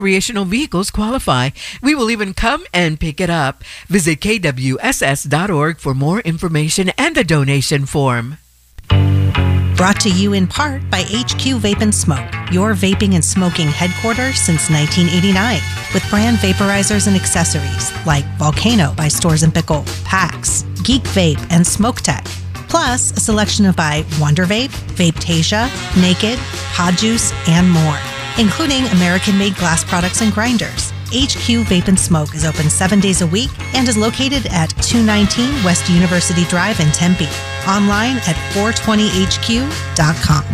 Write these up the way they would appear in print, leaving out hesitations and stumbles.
Recreational vehicles qualify. We will even come and pick it up. Visit kwss.org for more information and the donation form. Brought to you in part by HQ Vape and Smoke, your vaping and smoking headquarters since 1989, with brand vaporizers and accessories like Volcano by Stores & Pickle, PAX, Geek Vape, and Smoke Tech. Plus, a selection of by Wonder Vape, Vapetasia, Naked, Pod Juice, and more, including American-made glass products and grinders. HQ Vape and Smoke is open 7 days a week and is located at 219 West University Drive in Tempe. Online at 420hq.com.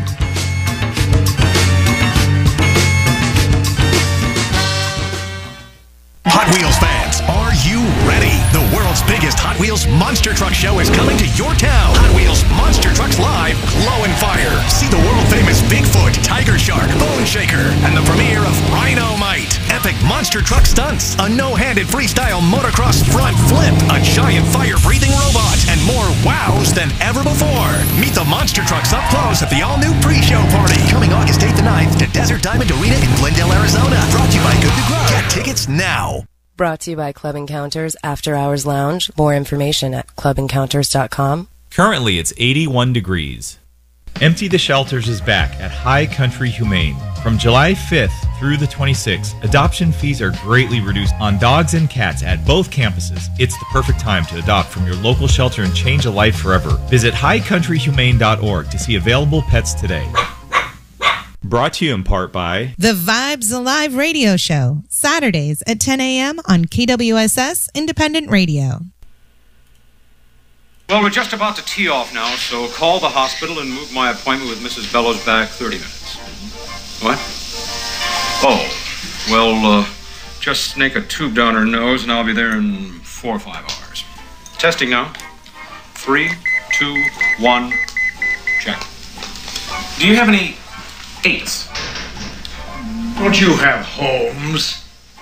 Hot Wheels fans, are you ready? The world's biggest Hot Wheels Monster Truck Show is coming to your town. Hot Wheels Monster Trucks Live, Glow and Fire. See the world-famous Bigfoot, Tiger Shark, Bone Shaker, and the premiere of Rhino-Mite. Epic monster truck stunts, a no-handed freestyle motocross front flip, a giant fire-breathing robot, and more wows than ever before. Meet the monster trucks up close at the all-new pre-show party, coming August 8th and 9th to Desert Diamond Arena in Glendale, Arizona. Brought to you by Good to Grow. Get tickets now. Brought to you by Club Encounters After Hours Lounge. More information at clubencounters.com. Currently, it's 81 degrees. Empty the Shelters is back at High Country Humane. From July 5th through the 26th, adoption fees are greatly reduced on dogs and cats at both campuses. It's the perfect time to adopt from your local shelter and change a life forever. Visit highcountryhumane.org to see available pets today. Brought to you in part by The Vibes Alive Radio Show, Saturdays at 10 a.m. on KWSS Independent Radio. Well, we're just about to tee off now, so call the hospital and move my appointment with Mrs. Bellows back 30 minutes. What? Oh, well, just snake a tube down her nose and I'll be there in 4 or 5 hours. Testing now. 3, 2, 1, check. Do you have any 8s? Don't you have Holmes?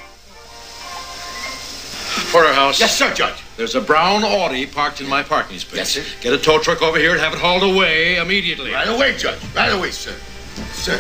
Porterhouse. Yes, sir, Judge. There's a brown Audi parked in my parking space. Yes, sir. Get a tow truck over here and have it hauled away immediately. Right away, Judge. Right away, sir. Sir.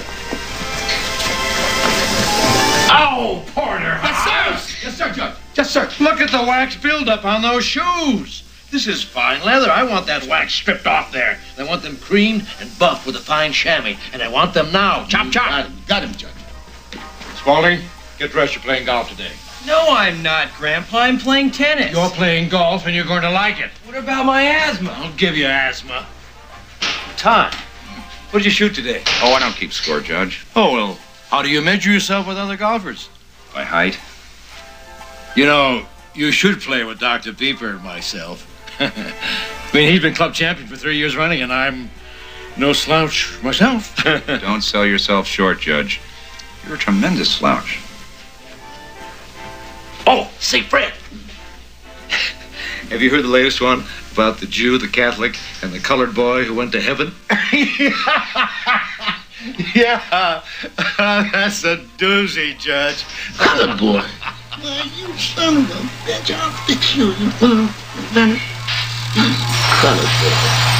Ow, Porterhouse! Yes, sir. Yes, sir, Judge. Yes, sir. Look at the wax buildup on those shoes. This is fine leather. I want that wax stripped off there. I want them creamed and buffed with a fine chamois, and I want them now. Chop, chop. Got him, Judge. Spaulding, get dressed. You're playing golf today. No, I'm not, Grandpa. I'm playing tennis. You're playing golf, and you're going to like it. What about my asthma? I'll give you asthma. Todd, what did you shoot today? Oh, I don't keep score, Judge. Oh, well, how do you measure yourself with other golfers? By height. You know, you should play with Dr. Pieper and myself. I mean, he's been club champion for 3 years running, and I'm no slouch myself. Don't sell yourself short, Judge. You're a tremendous slouch. Oh, say, Fred. Have you heard the latest one about the Jew, the Catholic, and the colored boy who went to heaven? Yeah, that's a doozy, Judge. Colored boy. Why, you son of a bitch, I'll fix you, you little Bennett. Colored boy.